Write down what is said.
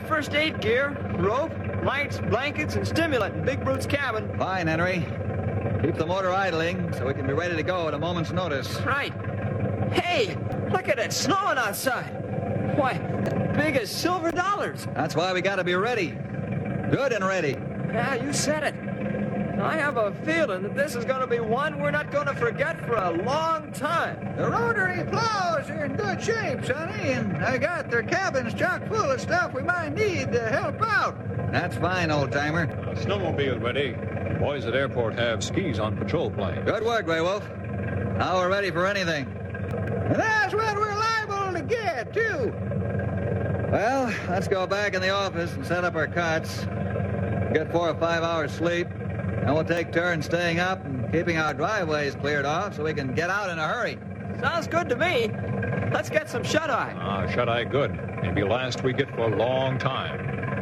first aid gear, rope, lights, blankets, and stimulant in Big Brute's cabin. Fine, Henry. Keep the motor idling so we can be ready to go at a moment's notice. Right. Hey, look at it snowing outside. Why, big as silver dollars. That's why we got to be ready. Good and ready. Yeah, you said it. I have a feeling that this is going to be one we're not going to forget for a long time. The rotary plows are in good shape, Sonny, and they got their cabins chock full of stuff we might need to help out. That's fine, old-timer. Snowmobile ready. The boys at airport have skis on patrol plane. Good work, Grey Wolf. Now we're ready for anything. And that's what we're liable to get, too. Well, let's go back in the office and set up our cots. Get 4 or 5 hours sleep. And we'll take turns staying up and keeping our driveways cleared off so we can get out in a hurry. Sounds good to me. Let's get some shut-eye. Shut-eye good. Maybe last we get for a long time.